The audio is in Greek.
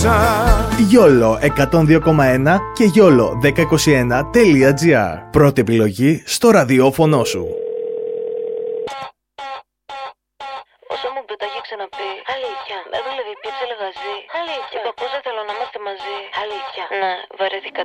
μέσα. YOLO 102,1 και YOLO 1021.gr. Πρώτη επιλογή στο ραδιόφωνο σου. Όσο μου το έχει ξαναπεί. Αλήθεια. Δεν δουλεύει πίτσα λεγαζί. Αλήθεια. Το πώς δεν θέλω να είμαστε μαζί. Αλήθεια. Ναι, βαρέθηκα